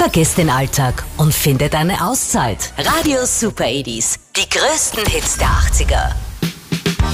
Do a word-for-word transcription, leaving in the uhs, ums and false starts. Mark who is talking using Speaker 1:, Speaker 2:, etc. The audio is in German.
Speaker 1: Vergiss den Alltag und finde deine Auszeit. Radio Super achtziger, die größten Hits der achtziger.